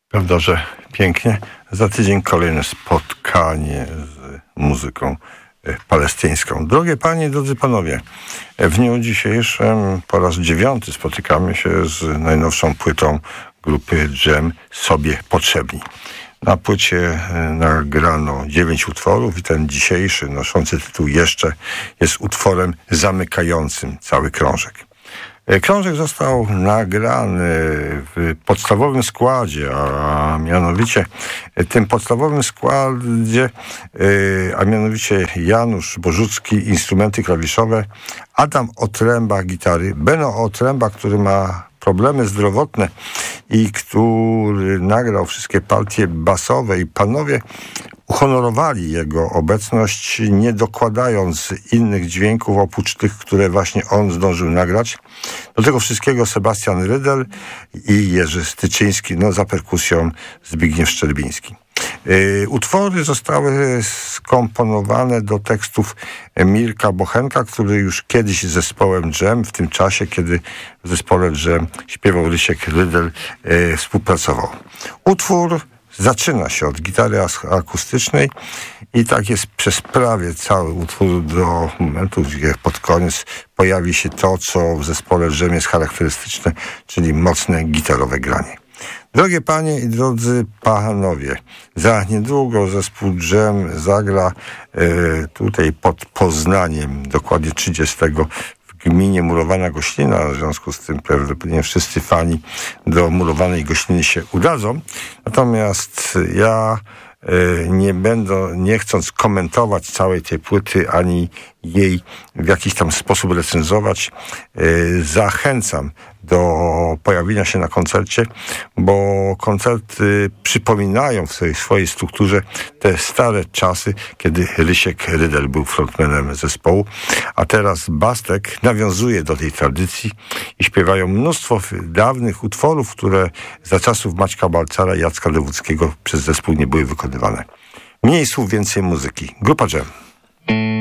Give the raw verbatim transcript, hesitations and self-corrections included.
Prawda, że pięknie. Za tydzień kolejne spotkanie z muzyką palestyńską. Drogie panie, drodzy panowie, w dniu dzisiejszym po raz dziewiąty spotykamy się z najnowszą płytą grupy Dżem Sobie Potrzebni. Na płycie nagrano dziewięć utworów i ten dzisiejszy, noszący tytuł Jeszcze, jest utworem zamykającym cały krążek. Krążek został nagrany w podstawowym składzie, a mianowicie tym podstawowym składzie, a mianowicie Janusz Bożucki, instrumenty klawiszowe, Adam Otręba, gitary, Beno Otręba, który ma problemy zdrowotne i który nagrał wszystkie partie basowe, i panowie uhonorowali jego obecność, nie dokładając innych dźwięków oprócz tych, które właśnie on zdążył nagrać. Do tego wszystkiego Sebastian Rydel i Jerzy Styczyński, no za perkusją Zbigniew Szczerbiński. Yy, utwory zostały skomponowane do tekstów Mirka Bochenka, który już kiedyś z zespołem Dżem, w tym czasie, kiedy w zespole Dżem śpiewał Rysiek Rydel, yy, współpracował. Utwór zaczyna się od gitary akustycznej i tak jest przez prawie cały utwór do momentu, gdzie pod koniec pojawi się to, co w zespole Dżem jest charakterystyczne, czyli mocne gitarowe granie. Drogie panie i drodzy panowie, za niedługo zespół Dżem zagra y, tutaj pod Poznaniem, dokładnie trzydziestego w gminie Murowana Goślina. W związku z tym prawdopodobnie wszyscy fani do Murowanej Gośliny się udadzą. Natomiast ja y, nie będę, nie chcąc komentować całej tej płyty, ani jej w jakiś tam sposób recenzować, y, zachęcam do pojawienia się na koncercie, bo koncerty przypominają w swojej, swojej strukturze te stare czasy, kiedy Rysiek Rydel był frontmanem zespołu, a teraz Bastek nawiązuje do tej tradycji i śpiewają mnóstwo dawnych utworów, które za czasów Maćka Balcara i Jacka Lewódzkiego przez zespół nie były wykonywane. Mniej słów, więcej muzyki. Grupa Dżem.